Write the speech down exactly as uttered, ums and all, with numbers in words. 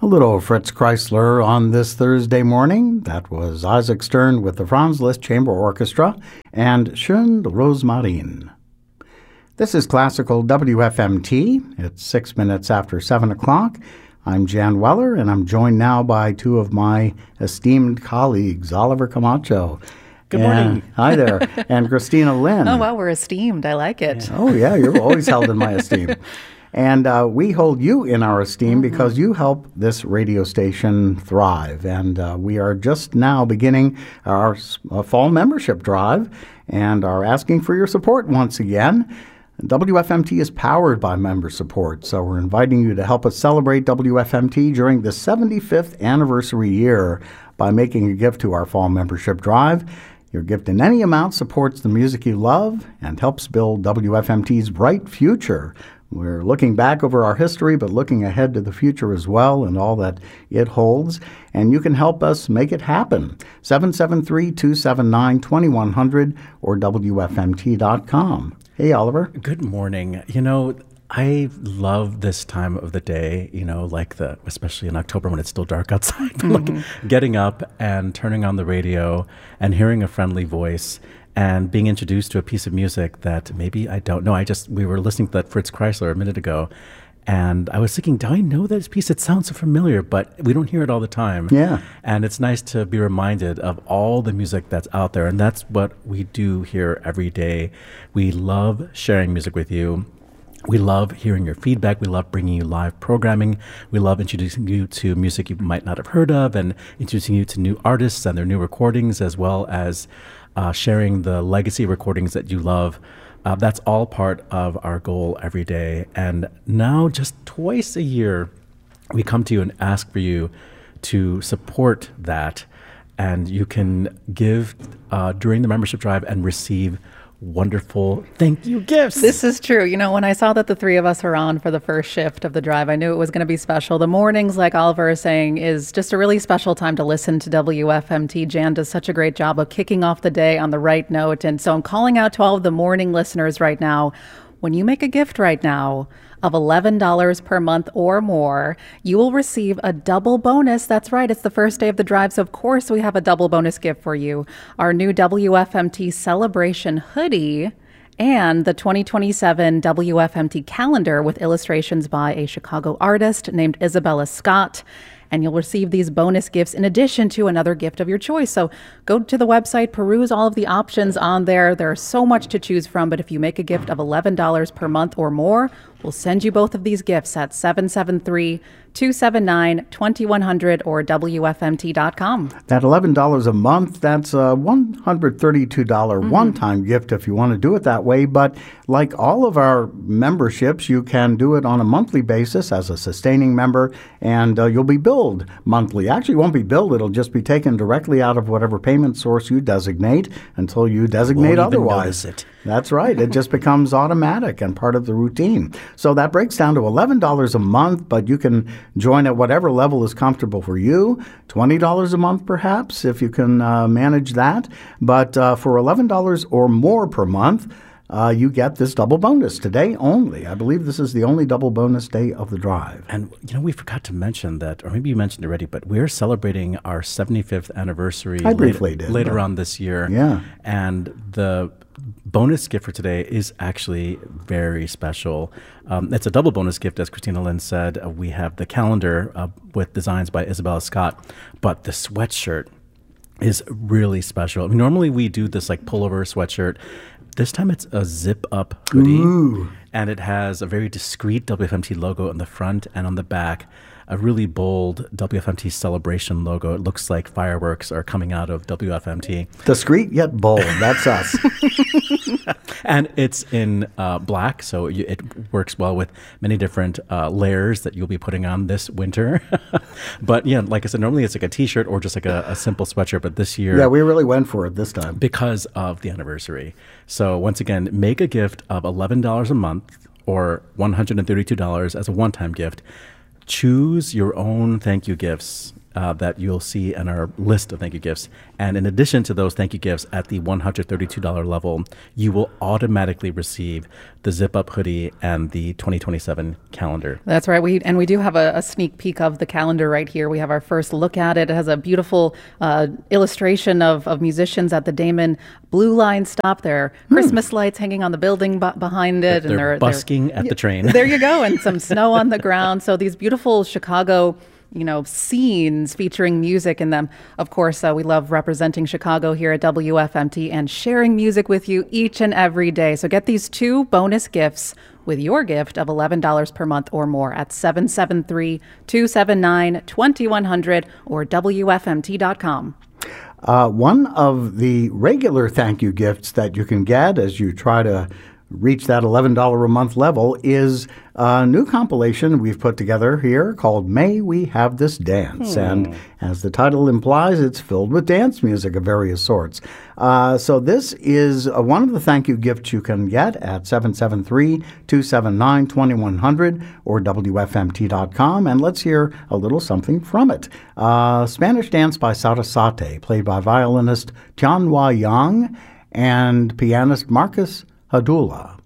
A little Fritz Kreisler on this Thursday morning. That was Isaac Stern with the Franz Liszt Chamber Orchestra and Schön Rosmarin. This is Classical W F M T. It's six minutes after seven o'clock. I'm Jan Weller, and I'm joined now by two of my esteemed colleagues, Oliver Camacho. Good morning. And, hi there. And Christina Lynn. Oh, wow, we're esteemed. I like it. Oh, yeah, you're always held in my esteem. And uh, we hold you in our esteem mm-hmm. because you help this radio station thrive. And uh, we are just now beginning our uh, fall membership drive and are asking for your support once again. W F M T is powered by member support, so we're inviting you to help us celebrate W F M T during the seventy-fifth anniversary year by making a gift to our fall membership drive. Your gift in any amount supports the music you love and helps build W F M T's bright future. We're looking back over our history, but looking ahead to the future as well and all that it holds. And you can help us make it happen. seven seven three, two seven nine, two one zero zero or W F M T dot com. Hey, Oliver. Good morning. You know, I love this time of the day, you know, like the, especially in October when it's still dark outside, mm-hmm. like getting up and turning on the radio and hearing a friendly voice and being introduced to a piece of music that maybe I don't know. I just, we were listening to that Fritz Kreisler a minute ago, and I was thinking, do I know this piece? It sounds so familiar, but we don't hear it all the time. Yeah. And it's nice to be reminded of all the music that's out there, and that's what we do here every day. We love sharing music with you. We love hearing your feedback. We love bringing you live programming. We love introducing you to music you might not have heard of and introducing you to new artists and their new recordings, as well as uh, sharing the legacy recordings that you love. Uh, that's all part of our goal every day. And now, just twice a year, we come to you and ask for you to support that. And you can give uh, during the membership drive and receive wonderful thank you gifts. This is true. You know, when I saw that the three of us are on for the first shift of the drive, I knew it was going to be special. The mornings, like Oliver is saying, is just a really special time to listen to W F M T. Jan does such a great job of kicking off the day on the right note. And so I'm calling out to all of the morning listeners right now. When you make a gift right now of eleven dollars per month or more, you will receive a double bonus. That's right. It's the first day of the drive. So, of course, we have a double bonus gift for you. Our new W F M T Celebration hoodie and the twenty twenty-seven W F M T calendar with illustrations by a Chicago artist named Isabella Scott. And you'll receive these bonus gifts in addition to another gift of your choice. So go to the website, peruse all of the options on there. There's so much to choose from. But if you make a gift of eleven dollars per month or more, we'll send you both of these gifts at seven seven three, two seven nine, two one zero zero or W F M T dot com. That eleven dollars a month, that's a one hundred thirty-two dollars mm-hmm. one-time gift if you want to do it that way. But like all of our memberships, you can do it on a monthly basis as a sustaining member, and uh, you'll be billed monthly. Actually, it won't be billed. It'll just be taken directly out of whatever payment source you designate until you designate Won't otherwise. Even notice it. That's right. It just becomes automatic and part of the routine. So that breaks down to eleven dollars a month, but you can join at whatever level is comfortable for you. twenty dollars a month, perhaps, if you can uh, manage that. But uh, for eleven dollars or more per month, Uh, you get this double bonus today only. I believe this is the only double bonus day of the drive. And, you know, we forgot to mention that, or maybe you mentioned it already, but we're celebrating our seventy-fifth anniversary I briefly later, did, later but, on this year. Yeah. And the bonus gift for today is actually very special. Um, it's a double bonus gift, as Christina Lynn said. Uh, we have the calendar uh, with designs by Isabella Scott, but the sweatshirt is really special. I mean, normally we do this like pullover sweatshirt. This time it's a zip-up hoodie, Ooh. And it has a very discreet W F M T logo on the front and on the back, a really bold W F M T celebration logo. It looks like fireworks are coming out of W F M T. Discreet yet bold. That's us. And it's in uh, black, so you, it works well with many different uh, layers that you'll be putting on this winter. But yeah, like I said, normally it's like a T-shirt or just like a, a simple sweatshirt. But this year, yeah, we really went for it this time because of the anniversary. So once again, make a gift of eleven dollars a month or one hundred thirty-two dollars as a one-time gift. Choose your own thank you gifts. uh, that you'll see in our list of thank you gifts. And in addition to those thank you gifts at the one hundred thirty-two dollars level, you will automatically receive the Zip Up hoodie and the twenty twenty-seven calendar. That's right. We and we do have a, a sneak peek of the calendar right here. We have our first look at it. It has a beautiful uh, illustration of, of musicians at the Damon Blue Line stop. There are Christmas hmm. lights hanging on the building b- behind it. They're, and they're busking they're, at the train. There you go. And some snow on the ground. So these beautiful Chicago, you know, scenes featuring music in them. Of course, uh, we love representing Chicago here at W F M T and sharing music with you each and every day. So get these two bonus gifts with your gift of eleven dollars per month or more at seven seven three, two seven nine, two one zero zero or W F M T dot com. Uh, one of the regular thank you gifts that you can get as you try to reach that eleven dollars a month level is a new compilation we've put together here called May We Have This Dance. Hmm. And as the title implies, it's filled with dance music of various sorts. Uh, so this is uh, one of the thank you gifts you can get at seven seven three, two seven nine, two one zero zero or W F M T dot com. And let's hear a little something from it. Uh, Spanish Dance by Sarasate, played by violinist Tianhua Yang and pianist Marcus Hadula.